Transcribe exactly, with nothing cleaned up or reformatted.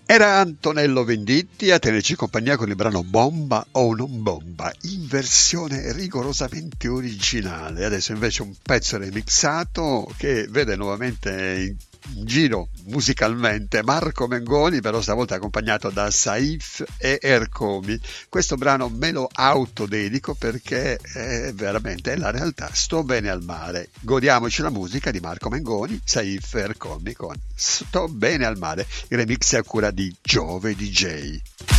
Era Antonello Venditti a tenerci compagnia con il brano Bomba o non bomba, in versione rigorosamente originale. Adesso invece un pezzo remixato che vede nuovamente in in giro musicalmente Marco Mengoni, però stavolta accompagnato da Saif e Ercomi. Questo brano me lo autodedico perché è veramente è la realtà. Sto bene al mare. Godiamoci la musica di Marco Mengoni, Saif e Ercomi con Sto bene al mare. Il remix è a cura di Giove D J.